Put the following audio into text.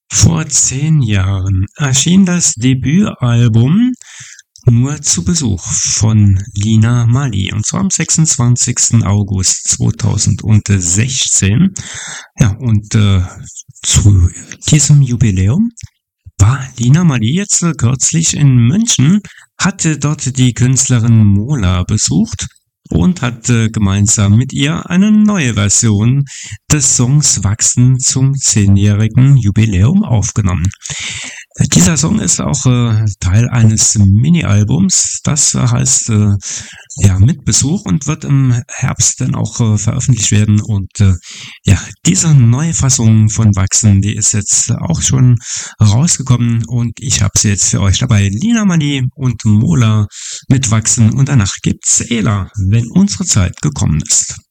Vor 10 Jahren erschien das Debütalbum Nur zu Besuch von Lina Marley, und zwar am 26. August 2016. Ja, und zu diesem Jubiläum war Lina Marley jetzt kürzlich in München, hatte dort die Künstlerin Mola besucht und hat gemeinsam mit ihr eine neue Version des Songs Wachsen zum 10-jährigen Jubiläum aufgenommen. Dieser Song ist auch Teil eines Mini-Albums, das heißt ja mit Besuch, und wird im Herbst dann auch veröffentlicht werden. Und ja, diese neue Fassung von Wachsen, die ist jetzt auch schon rausgekommen, und ich habe sie jetzt für euch dabei. Lina Marley und Mola mit Wachsen, und danach gibt's Ela, wenn unsere Zeit gekommen ist.